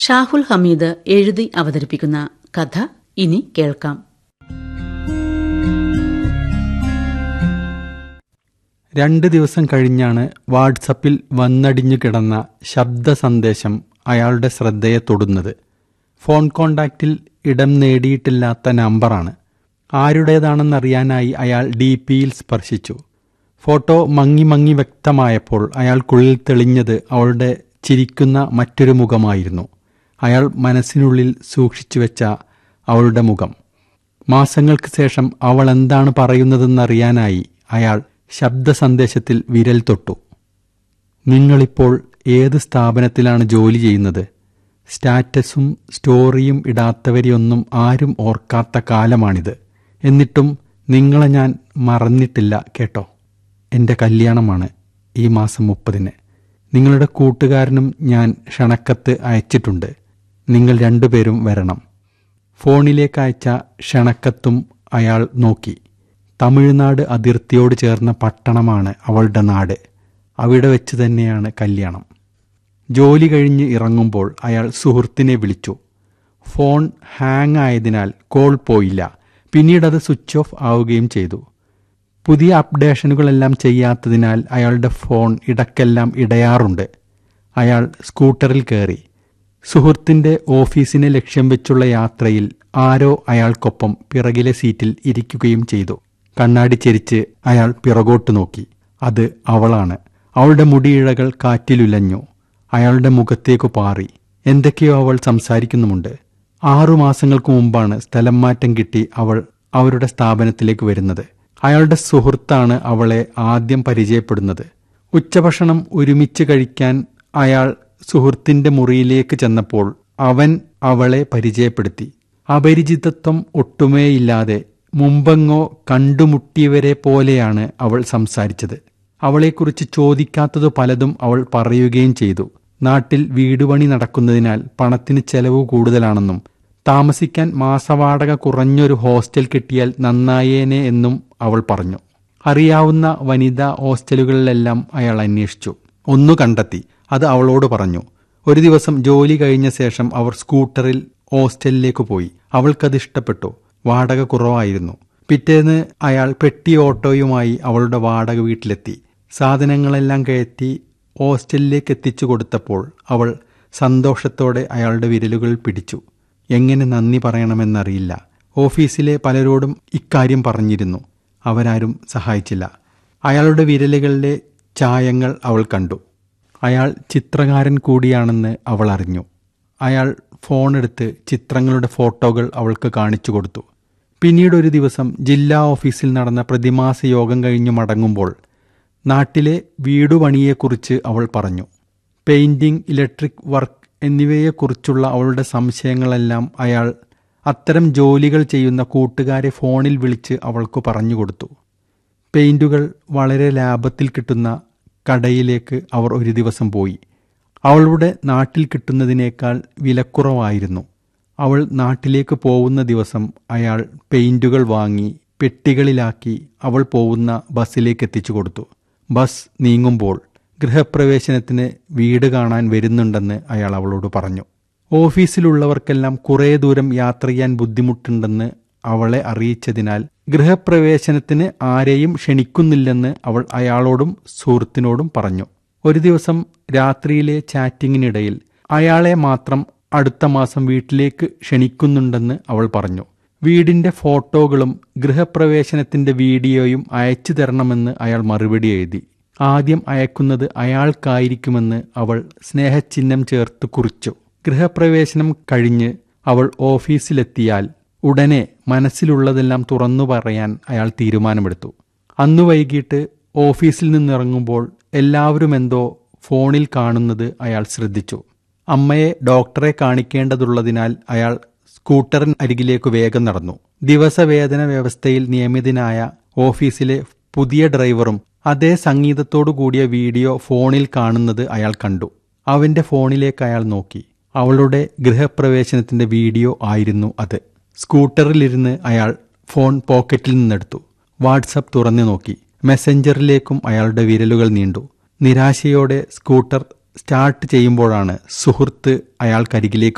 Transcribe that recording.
ഷാഹുൽ ഹമീദ് എഴുതി അവതരിപ്പിക്കുന്ന കഥ ഇനി കേൾക്കാം. രണ്ട് ദിവസം കഴിഞ്ഞാണ് വാട്സപ്പിൽ വന്നടിഞ്ഞു കിടന്ന ശബ്ദ സന്ദേശം അയാളുടെ ശ്രദ്ധയെ തൊടുന്നത്. ഫോൺ കോണ്ടാക്റ്റിൽ ഇടം നേടിയിട്ടില്ലാത്ത നമ്പറാണ്. ആരുടേതാണെന്നറിയാനായി അയാൾ DP-യിൽ സ്പർശിച്ചു. ഫോട്ടോ മങ്ങി മങ്ങി വ്യക്തമായപ്പോൾ അയാൾക്കുള്ളിൽ തെളിഞ്ഞത് അവളുടെ ചിരിക്കുന്ന മറ്റൊരു മുഖമായിരുന്നു. അയാൾ മനസ്സിനുള്ളിൽ സൂക്ഷിച്ചുവെച്ച അവളുടെ മുഖം. മാസങ്ങൾക്ക് ശേഷം അവൾ എന്താണ് പറയുന്നതെന്നറിയാനായി അയാൾ ശബ്ദ സന്ദേശത്തിൽ വിരൽ തൊട്ടു. നിങ്ങളിപ്പോൾ ഏത് സ്ഥാപനത്തിലാണ് ജോലി ചെയ്യുന്നത്? സ്റ്റാറ്റസും സ്റ്റോറിയും ഇടാത്തവരെയൊന്നും ആരും ഓർക്കാത്ത കാലമാണിത്. എന്നിട്ടും നിങ്ങളെ ഞാൻ മറന്നിട്ടില്ല കേട്ടോ. എൻ്റെ കല്യാണമാണ് ഈ മാസം 30-ന്. നിങ്ങളുടെ കൂട്ടുകാരനും ഞാൻ ക്ഷണക്കത്ത് അയച്ചിട്ടുണ്ട്. നിങ്ങൾ രണ്ടുപേരും വരണം. ഫോണിലേക്ക് അയച്ച ക്ഷണക്കത്തും അയാൾ നോക്കി. തമിഴ്നാട് അതിർത്തിയോട് ചേർന്ന പട്ടണമാണ് അവളുടെ നാട്. അവിടെ വെച്ച് തന്നെയാണ് കല്യാണം. ജോലി കഴിഞ്ഞ് ഇറങ്ങുമ്പോൾ അയാൾ സുഹൃത്തിനെ വിളിച്ചു. ഫോൺ ഹാങ് ആയതിനാൽ കോൾ പോയില്ല. പിന്നീടത് സ്വിച്ച് ഓഫ് ആവുകയും ചെയ്തു. പുതിയ അപ്ഡേഷനുകളെല്ലാം ചെയ്യാത്തതിനാൽ അയാളുടെ ഫോൺ ഇടയ്ക്കെല്ലാം ഇടയാറുണ്ട്. അയാൾ സ്കൂട്ടറിൽ കയറി. സുഹൃത്തിൻ്റെ ഓഫീസിനെ ലക്ഷ്യം വെച്ചുള്ള യാത്രയിൽ ആരോ അയാൾക്കൊപ്പം പിറകിലെ സീറ്റിൽ ഇരിക്കുകയും ചെയ്തു. കണ്ണാടി ചെരിച്ച് അയാൾ പിറകോട്ട് നോക്കി. അത് അവളാണ്. അവളുടെ മുടിയിഴകൾ കാറ്റിലുലഞ്ഞു. അയാളുടെ മുഖത്തേക്കു പാറി. എന്തൊക്കെയോ അവൾ സംസാരിക്കുന്നുമുണ്ട്. 6 മാസങ്ങൾക്ക് മുമ്പാണ് സ്ഥലം മാറ്റം കിട്ടി അവൾ അവരുടെ സ്ഥാപനത്തിലേക്ക് വരുന്നത്. അയാളുടെ സുഹൃത്താണ് അവളെ ആദ്യം പരിചയപ്പെടുന്നത്. ഉച്ചഭക്ഷണം ഒരുമിച്ച് കഴിക്കാൻ അയാൾ സുഹൃത്തിൻ്റെ മുറിയിലേക്ക് ചെന്നപ്പോൾ അവൻ അവളെ പരിചയപ്പെടുത്തി. അപരിചിതത്വം ഒട്ടുമേയില്ലാതെ മുമ്പെങ്ങോ കണ്ടുമുട്ടിയവരെ പോലെയാണ് അവൾ സംസാരിച്ചത്. അവളെക്കുറിച്ച് ചോദിക്കാത്തതു പലതും അവൾ പറയുകയും ചെയ്തു. നാട്ടിൽ വീടുപണി നടക്കുന്നതിനാൽ പണത്തിന് ചെലവ് കൂടുതലാണെന്നും താമസിക്കാൻ മാസവാടക കുറഞ്ഞൊരു ഹോസ്റ്റൽ കിട്ടിയാൽ നന്നായേനെ എന്നും അവൾ പറഞ്ഞു. അറിയാവുന്ന വനിതാ ഹോസ്റ്റലുകളിലെല്ലാം അയാൾ അന്വേഷിച്ചു. ഒന്നു കണ്ടെത്തി. അത് അവളോട് പറഞ്ഞു. ഒരു ദിവസം ജോലി കഴിഞ്ഞ ശേഷം അവർ സ്കൂട്ടറിൽ ഹോസ്റ്റലിലേക്ക് പോയി. അവൾക്കത് ഇഷ്ടപ്പെട്ടു. വാടക കുറവായിരുന്നു. പിറ്റേന്ന് അയാൾ പെട്ടി ഓട്ടോയുമായി അവളുടെ വാടക വീട്ടിലെത്തി. സാധനങ്ങളെല്ലാം കയറ്റി ഹോസ്റ്റലിലേക്ക് എത്തിച്ചു കൊടുത്തപ്പോൾ അവൾ സന്തോഷത്തോടെ അയാളുടെ വിരലുകൾ പിടിച്ചു. എങ്ങനെ നന്ദി പറയണമെന്നറിയില്ല. ഓഫീസിലെ പലരോടും ഇക്കാര്യം പറഞ്ഞിരുന്നു. അവരാരും സഹായിച്ചില്ല. അയാളുടെ വിരലുകളിലെ ചായങ്ങൾ അവൾ കണ്ടു. അയാൾ ചിത്രകാരൻ കൂടിയാണെന്ന് അവൾ അറിഞ്ഞു. അയാൾ ഫോണെടുത്ത് ചിത്രങ്ങളുടെ ഫോട്ടോകൾ അവൾക്ക് കാണിച്ചു കൊടുത്തു. പിന്നീടൊരു ദിവസം ജില്ലാ ഓഫീസിൽ നടന്ന പ്രതിമാസ യോഗം കഴിഞ്ഞു മടങ്ങുമ്പോൾ നാട്ടിലെ വീടുപണിയെക്കുറിച്ച് അവൾ പറഞ്ഞു. പെയിന്റിംഗ്, ഇലക്ട്രിക് വർക്ക് എന്നിവയെക്കുറിച്ചുള്ള അവളുടെ സംശയങ്ങളെല്ലാം അയാൾ അത്തരം ജോലികൾ ചെയ്യുന്ന കൂട്ടുകാരെ ഫോണിൽ വിളിച്ച് അവൾക്ക് പറഞ്ഞു കൊടുത്തു. പെയിന്റുകൾ വളരെ ലാഭത്തിൽ കിട്ടുന്ന കടയിലേക്ക് അവർ ഒരു ദിവസം പോയി. അവളുടെ നാട്ടിൽ കിട്ടുന്നതിനേക്കാൾ വിലക്കുറവായിരുന്നു. അവൾ നാട്ടിലേക്ക് പോകുന്ന ദിവസം അയാൾ പെയിന്റുകൾ വാങ്ങി പെട്ടികളിലാക്കി അവൾ പോകുന്ന ബസ്സിലേക്ക് എത്തിച്ചു കൊടുത്തു. ബസ് നീങ്ങുമ്പോൾ ഗൃഹപ്രവേശനത്തിന് വീട് കാണാൻ വരുന്നുണ്ടെന്ന് അയാൾ അവളോട് പറഞ്ഞു. ഓഫീസിലുള്ളവർക്കെല്ലാം കുറേ ദൂരം യാത്ര ചെയ്യാൻ ബുദ്ധിമുട്ടുണ്ടെന്ന് അവളെ അറിയിച്ചതിനാൽ ഗൃഹപ്രവേശനത്തിന് ആരെയും ക്ഷണിക്കുന്നില്ലെന്ന് അവൾ അയാളോടും സുഹൃത്തിനോടും പറഞ്ഞു. ഒരു ദിവസം രാത്രിയിലെ ചാറ്റിങ്ങിനിടയിൽ അയാളെ മാത്രം അടുത്ത മാസം വീട്ടിലേക്ക് ക്ഷണിക്കുന്നുണ്ടെന്ന് അവൾ പറഞ്ഞു. വീടിന്റെ ഫോട്ടോകളും ഗൃഹപ്രവേശനത്തിന്റെ വീഡിയോയും അയച്ചു തരണമെന്ന് അയാൾ മറുപടി എഴുതി. ആദ്യം അയക്കുന്നത് അയാൾക്കായിരിക്കുമെന്ന് അവൾ സ്നേഹചിഹ്നം ചേർത്ത് കുറിച്ചു. ഗൃഹപ്രവേശനം കഴിഞ്ഞ് അവൾ ഓഫീസിലെത്തിയാൽ ഉടനെ മനസ്സിലുള്ളതെല്ലാം തുറന്നു പറയാൻ അയാൾ തീരുമാനമെടുത്തു. അന്നു വൈകിട്ട് ഓഫീസിൽ നിന്നിറങ്ങുമ്പോൾ എല്ലാവരും എന്തോ ഫോണിൽ കാണുന്നത് അയാൾ ശ്രദ്ധിച്ചു. അമ്മയെ ഡോക്ടറെ കാണിക്കേണ്ടതുള്ളതിനാൽ അയാൾ സ്കൂട്ടറിന് അരികിലേക്ക് വേഗം നടന്നു. ദിവസവേതന വ്യവസ്ഥയിൽ നിയമിതനായ ഓഫീസിലെ പുതിയ ഡ്രൈവറും അതേ സംഗീതത്തോടു കൂടിയ വീഡിയോ ഫോണിൽ കാണുന്നത് അയാൾ കണ്ടു. അവന്റെ ഫോണിലേക്ക് അയാൾ നോക്കി. അവളുടെ ഗൃഹപ്രവേശനത്തിന്റെ വീഡിയോ ആയിരുന്നു അത്. സ്കൂട്ടറിലിരുന്ന് അയാൾ ഫോൺ പോക്കറ്റിൽ നിന്നെടുത്തു. വാട്സപ്പ് തുറന്നു നോക്കി. മെസ്സഞ്ചറിലേക്കും അയാളുടെ വിരലുകൾ നീണ്ടു. നിരാശയോടെ സ്കൂട്ടർ സ്റ്റാർട്ട് ചെയ്യുമ്പോഴാണ് സുഹൃത്ത് അയാൾക്കരികിലേക്ക്